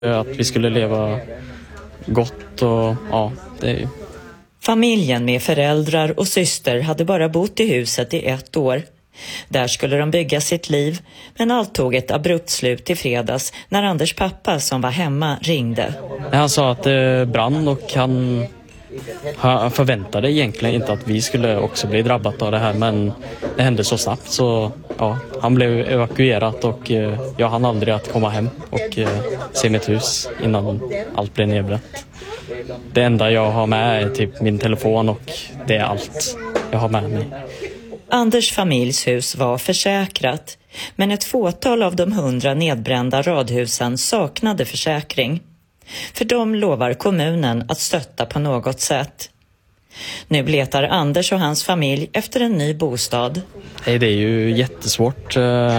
Att vi skulle leva gott och ja, det. Familjen med föräldrar och syster hade bara bott i huset i 1 år. Där skulle de bygga sitt liv, men allt tog ett abrupt slut i fredags när Anders pappa som var hemma ringde. Han sa att det brann och han förväntade egentligen inte att vi skulle också bli drabbat av det här, men det hände så snabbt så ja, han blev evakuerad och jag hann aldrig att komma hem och se mitt hus innan allt blev nedbränt. Det enda jag har med är typ min telefon och det är allt jag har med mig. Anders familjs hus var försäkrat, men ett fåtal av de 100 nedbrända radhusen saknade försäkring. För de lovar kommunen att stötta på något sätt. Nu letar Anders och hans familj efter en ny bostad. Det är ju jättesvårt.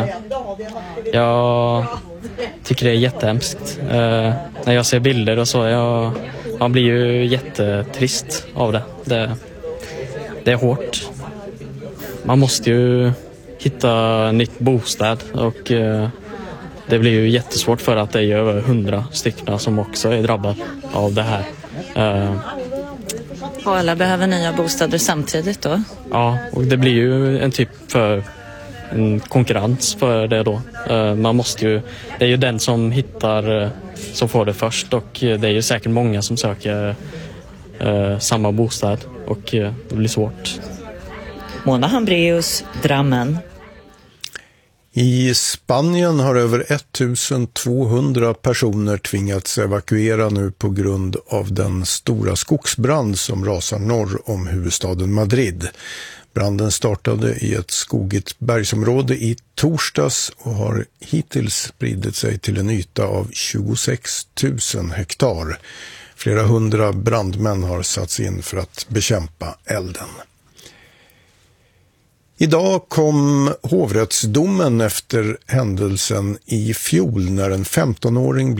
Jag tycker det är jättehemskt. När jag ser bilder och så, man blir ju jättetrist av det. Det är hårt. Man måste ju hitta nytt bostad och det blir ju jättesvårt för att det är över 100 stycken som också är drabbade av det här. Och alla behöver nya bostäder samtidigt då? Ja, och det blir ju en typ för en konkurrens för det då. Man måste ju, det är ju den som hittar som får det först och det är ju säkert många som söker samma bostad och det blir svårt. Mona Hambreus, Drammen. I Spanien har över 1200 personer tvingats evakuera nu på grund av den stora skogsbrand som rasar norr om huvudstaden Madrid. Branden startade i ett skogigt bergsområde i torsdags och har hittills spridit sig till en yta av 26 000 hektar. Flera hundra brandmän har satts in för att bekämpa elden. Idag kom hovrättsdomen efter händelsen i fjol när en 15-åring blev